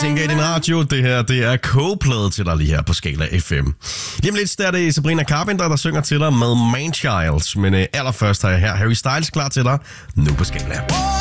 tænker i din radio. Det her, det er Coldplay til dig lige her på Skala FM. Lige om lidt, der er det Sabrina Carpenter, der synger til dig med Manchild. Men allerførst har jeg her Harry Styles klar til dig nu på Skala.